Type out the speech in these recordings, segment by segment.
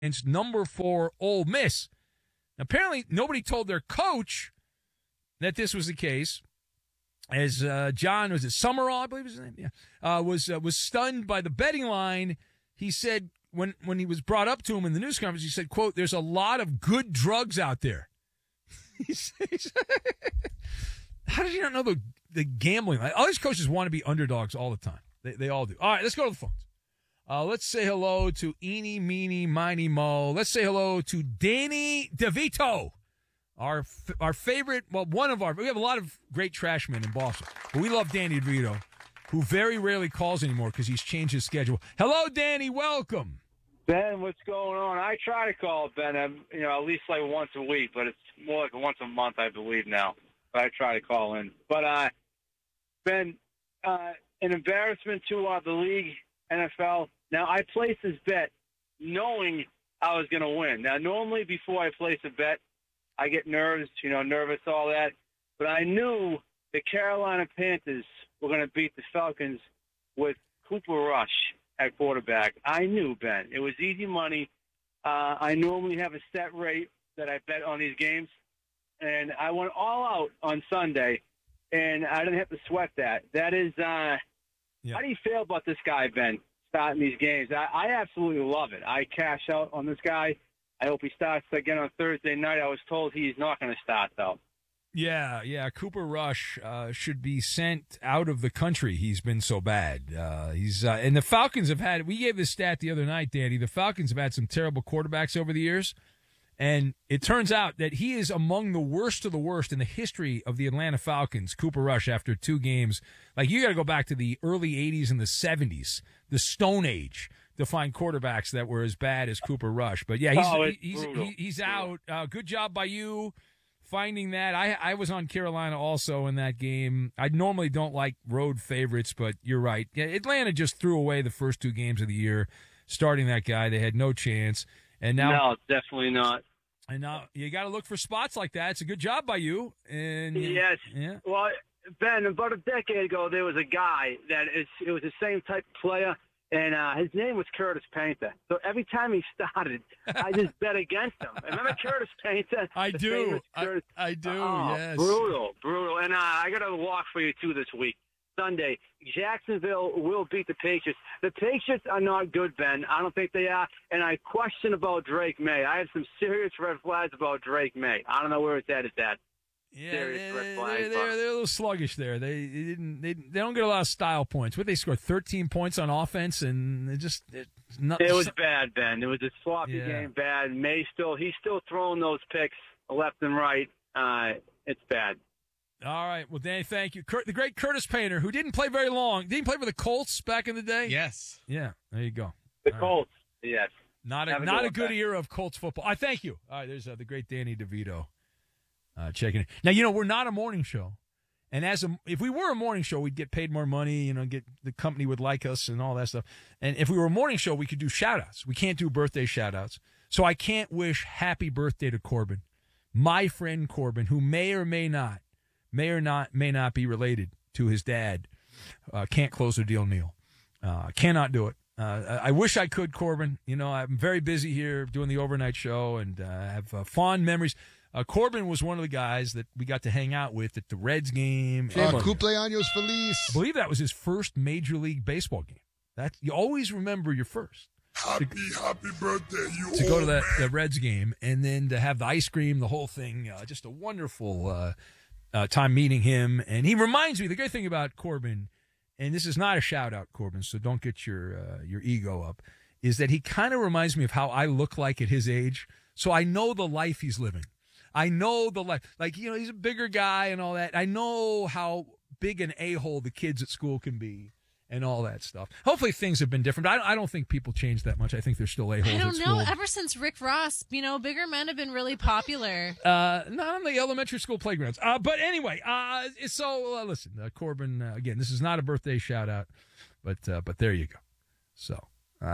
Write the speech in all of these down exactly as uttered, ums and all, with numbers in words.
against number four Ole Miss. Apparently, nobody told their coach that this was the case. As uh, John, was it Summerall, I believe his name? Yeah, uh, was uh, was stunned by the betting line. He said when when he was brought up to him in the news conference, he said, "quote There's a lot of good drugs out there." he said, he said, How did you not know the the gambling? Like, all these coaches want to be underdogs all the time. They they all do. All right, let's go to the phones. Uh, let's say hello to Eeny, Meeny, Miny, Mo. Let's say hello to Danny DeVito. Our our favorite, well, one of our, we have a lot of great trash men in Boston, but we love Danny DeVito, who very rarely calls anymore because he's changed his schedule. Hello, Danny. Welcome. Ben, what's going on? I try to call Ben, um, you know, at least like once a week, but it's more like once a month, I believe now. But I try to call in. But, uh, Ben, uh, an embarrassment to uh, the league, N F L. Now, I placed this bet knowing I was going to win. Now, normally before I place a bet, I get nervous, you know, nervous, all that. But I knew the Carolina Panthers were going to beat the Falcons with Cooper Rush at quarterback. I knew, Ben. It was easy money. Uh, I normally have a set rate that I bet on these games. And I went all out on Sunday, and I didn't have to sweat that. That is, uh, yeah. How do you feel about this guy, Ben, starting these games? I, I absolutely love it. I cash out on this guy. I hope he starts again on Thursday night. I was told he's not going to start, though. Yeah, yeah. Cooper Rush uh, should be sent out of the country. He's been so bad. Uh, he's uh, and the Falcons have had. We gave this stat the other night, Danny. The Falcons have had some terrible quarterbacks over the years, and it turns out that he is among the worst of the worst in the history of the Atlanta Falcons. Cooper Rush, after two games, like you got to go back to the early eighties and the seventies, the Stone Age, to find quarterbacks that were as bad as Cooper Rush. But yeah, he's oh, he's he, he's out. Uh, good job by you finding that. I I was on Carolina also in that game. I normally don't like road favorites, but you're right. Yeah, Atlanta just threw away the first two games of the year, starting that guy. They had no chance, and now no, definitely not. And now you got to look for spots like that. It's a good job by you. And yes, yeah. Well, Ben, about a decade ago, there was a guy that is. It was the same type of player. And uh, his name was Curtis Painter. So every time he started, I just bet against him. Remember Curtis Painter? I do. Curtis? I, I do, oh, yes. Brutal, brutal. And uh, I got a walk for you, too, this week. Sunday, Jacksonville will beat the Patriots. The Patriots are not good, Ben. I don't think they are. And I question about Drake May. I have some serious red flags about Drake May. I don't know where his head is at. Yeah, they're, they're, they're, they're a little sluggish there. They, they didn't. They, they don't get a lot of style points. What they scored thirteen points on offense, and it just it, not, it was bad, Ben. It was a sloppy yeah. game. Bad. May still he's still throwing those picks left and right. Uh, it's bad. All right. Well, Danny, thank you. Kurt, the great Curtis Painter, who didn't play very long. Didn't play for the Colts back in the day. Yes. Yeah. There you go. The All Colts. Right. Yes. Not a, Have not a a good back. era of Colts football. I thank you. All right. There's uh, the great Danny DeVito. Uh, checking it. Now, you know, we're not a morning show. And as a, if we were a morning show, we'd get paid more money, you know, get the company would like us and all that stuff. And if we were a morning show, we could do shout-outs. We can't do birthday shout-outs. So I can't wish happy birthday to Corbin, my friend Corbin, who may or may not, may or not, may not be related to his dad. Uh, can't close the deal, Neil. Uh, cannot do it. Uh, I wish I could, Corbin. You know, I'm very busy here doing the overnight show and uh, have uh, fond memories. Uh, Corbin was one of the guys that we got to hang out with at the Reds game. Uh, cumpleaños feliz. I believe that was his first Major League Baseball game. That you always remember your first. Happy, to, happy birthday, you To go to that, man. that Reds game and then to have the ice cream, the whole thing. Uh, just a wonderful uh, uh, time meeting him. And he reminds me, the great thing about Corbin, and this is not a shout-out, Corbin, so don't get your uh, your ego up, is that he kind of reminds me of how I look like at his age. So I know the life he's living. I know the life. Like, you know, he's a bigger guy and all that. I know how big an a-hole the kids at school can be and all that stuff. Hopefully things have been different. I, I don't think people change that much. I think they're still a-holes I at don't school. know. Ever since Rick Ross, you know, bigger men have been really popular. Uh, not on the elementary school playgrounds. Uh, but anyway, uh, so uh, listen, uh, Corbin, uh, again, this is not a birthday shout-out, but, uh, but there you go. So...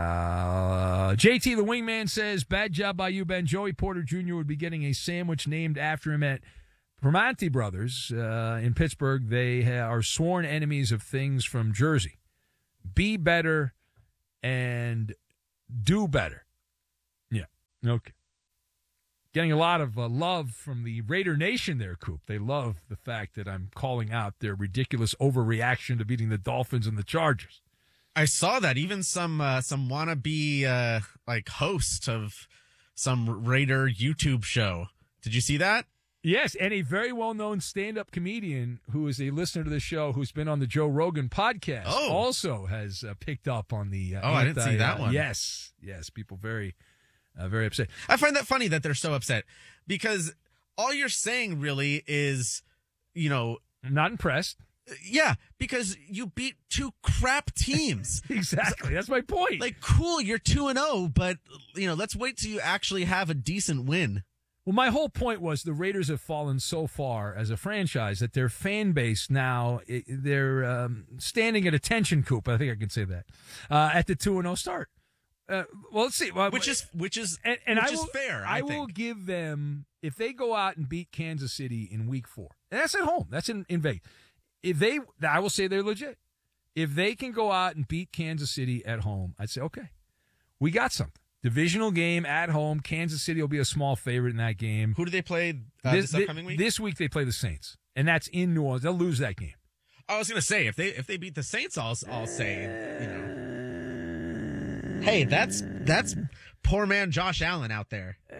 Uh, J T the Wingman says, bad job by you, Ben. Joey Porter Junior would be getting a sandwich named after him at Primanti Brothers uh, in Pittsburgh. They ha- are sworn enemies of things from Jersey. Be better and do better. Yeah. Okay. Getting a lot of uh, love from the Raider Nation there, Coop. They love the fact that I'm calling out their ridiculous overreaction to beating the Dolphins and the Chargers. I saw that. Even some uh, some wannabe uh, like host of some Raider YouTube show. Did you see that? Yes, and a very well-known stand-up comedian who is a listener to the show, who's been on the Joe Rogan podcast, oh. also has uh, picked up on the. Uh, oh, anti, I didn't see that one. Uh, yes, yes, people very, uh, very upset. I find that funny that they're so upset because all you're saying really is, you know, I'm not impressed. Yeah, because you beat two crap teams. Exactly, that's my point. Like, cool, you're two and zero, but you know, let's wait till you actually have a decent win. Well, my whole point was the Raiders have fallen so far as a franchise that their fan base now, they're um, standing at attention, Coop. I think I can say that, uh, at the two and oh start. Uh, well, let's see. Well, which is which is and, and which I will, is fair. I, I will think. give them, if they go out and beat Kansas City in week four, and that's at home. That's in, in Vegas. If they, I will say they're legit. If they can go out and beat Kansas City at home, I'd say, okay, we got something. Divisional game at home. Kansas City will be a small favorite in that game. Who do they play uh, this, this upcoming week? This week they play the Saints, and that's in New Orleans. They'll lose that game. I was going to say if they if they beat the Saints, I'll I'll say, you know, hey, that's that's poor man Josh Allen out there. Uh,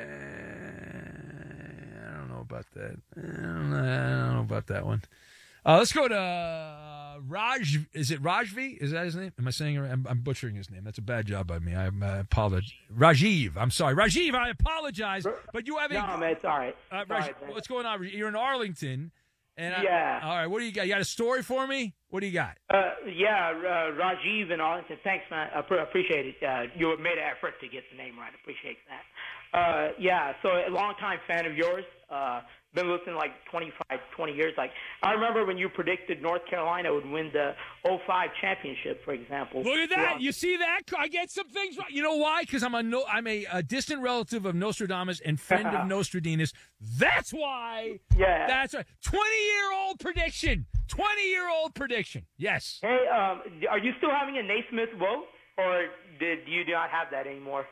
I don't know about that. I don't know, I don't know about that one. Uh, let's go to uh, Raj. Is it Rajvi? Is that his name? Am I saying it right? I'm, I'm butchering his name. That's a bad job by me. I, I apologize. Rajiv. I'm sorry. Rajiv, I apologize. But you have a. No, man, it's all right. Uh, Sorry, Raj, what's going on? You're in Arlington. And I, yeah. All right. What do you got? You got a story for me? What do you got? Uh, yeah, uh, Rajiv in Arlington. Thanks, man. I pr- appreciate it. Uh, you made an effort to get the name right. Appreciate that. Uh, yeah, so a longtime fan of yours. Uh, been listening like twenty-five, twenty years. Like I remember when you predicted North Carolina would win the oh five championship, for example. Look at that! Yeah. You see that? I get some things right. You know why? Because I'm a no, I'm a, a distant relative of Nostradamus and friend of Nostradamus. That's why. Yeah. That's right. Twenty-year-old prediction. Twenty-year-old prediction. Yes. Hey, um, are you still having a Naismith vote, or did you not have that anymore?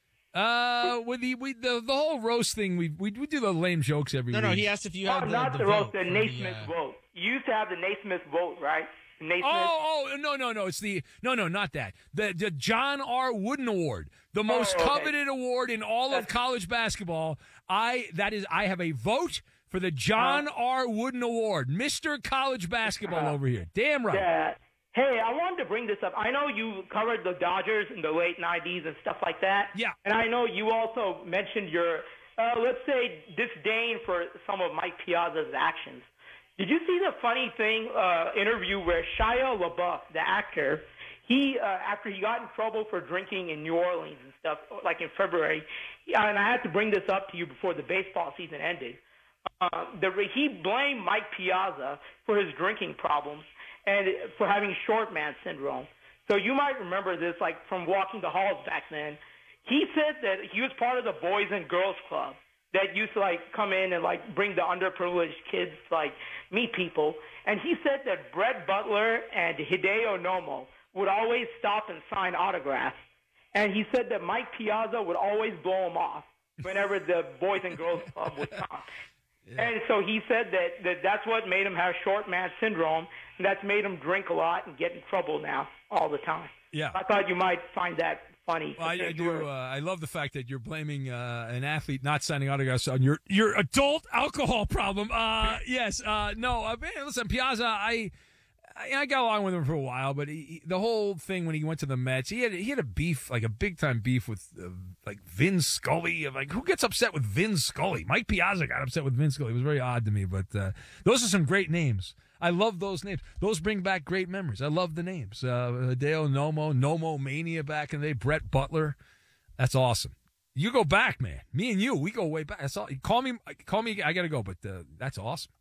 Uh, with the we the, the whole roast thing, we we we do the lame jokes every no, week. No, no. He asked if you Oh, had the, not the, the vote roast, the for Naismith the, uh... vote. You used to have the Naismith vote, right? Naismith. Oh, oh, no, no, no. It's the no, no, not that. The the John R. Wooden Award, the most oh, okay. coveted award in all of college basketball. I that is, I have a vote for the John uh, R. Wooden Award, Mister College Basketball uh, over here. Damn right. Yeah. Hey, I wanted to bring this up. I know you covered the Dodgers in the late nineties and stuff like that. Yeah. And I know you also mentioned your, uh, let's say, disdain for some of Mike Piazza's actions. Did you see the funny thing, uh, interview where Shia LaBeouf, the actor, he, uh, after he got in trouble for drinking in New Orleans and stuff, like in February, and I had to bring this up to you before the baseball season ended, uh, the, he blamed Mike Piazza for his drinking problems and for having short man syndrome. So you might remember this, like, from walking the halls back then. He said that he was part of the Boys and Girls Club that used to, like, come in and, like, bring the underprivileged kids to, like, meet people. And he said that Brett Butler and Hideo Nomo would always stop and sign autographs. And he said that Mike Piazza would always blow him off whenever the Boys and Girls Club would come. Yeah. And so he said that, that that's what made him have short man syndrome, and that's made him drink a lot and get in trouble now all the time. Yeah. I thought you might find that funny. Well, I, I do. Uh, I love the fact that you're blaming uh, an athlete not signing autographs on your your adult alcohol problem. Uh, yes. Uh, no. Uh, man, listen, Piazza, I, I I got along with him for a while, but he, he, the whole thing when he went to the Mets, he had he had a beef, like a big time beef with uh, like Vin Scully. Like, who gets upset with Vin Scully? Mike Piazza got upset with Vin Scully. It was very odd to me, but uh, those are some great names. I love those names. Those bring back great memories. I love the names. Uh, Hideo Nomo, Nomo Mania back in the day, Brett Butler. That's awesome. You go back, man. Me and you, we go way back. That's all. Call me, call me. I got to go, but uh, that's awesome.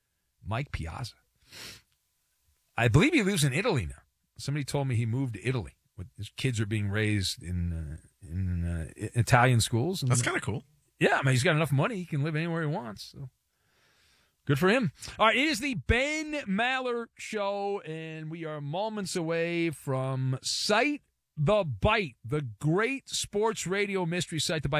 Mike Piazza. I believe he lives in Italy now. Somebody told me he moved to Italy. His kids are being raised in uh, in uh, Italian schools. And, that's kind of cool. Yeah, I mean, he's got enough money. He can live anywhere he wants. So. Good for him. All right, it is the Ben Maller Show, and we are moments away from Site the Bite, the great sports radio mystery site. The Bite.